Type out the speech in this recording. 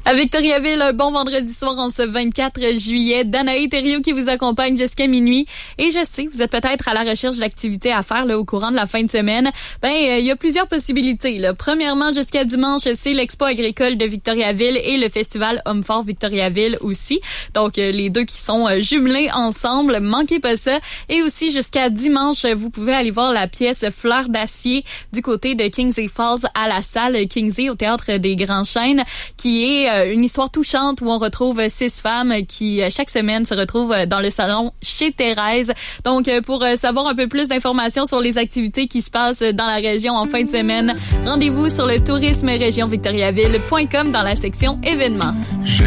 À Victoriaville, un bon vendredi soir en ce 24 juillet. Danae Thériault qui vous accompagne jusqu'à minuit. Et je sais, vous êtes peut-être à la recherche d'activités à faire là, au courant de la fin de semaine. Il y a plusieurs possibilités. Là. Premièrement, jusqu'à dimanche, c'est l'Expo agricole de Victoriaville et le Festival Homme Fort Victoriaville aussi. Donc, les deux qui sont jumelés ensemble. Manquez pas ça. Et aussi, jusqu'à dimanche, vous pouvez aller voir la pièce Fleur d'acier du côté de Kingsley Falls à la salle Kingsley au Théâtre des Grands Chênes, qui est une histoire touchante où on retrouve 6 femmes qui, chaque semaine, se retrouvent dans le salon chez Thérèse. Donc, pour savoir un peu plus d'informations sur les activités qui se passent dans la région en fin de semaine, rendez-vous sur le tourisme-région-victoriaville.com dans la section événements.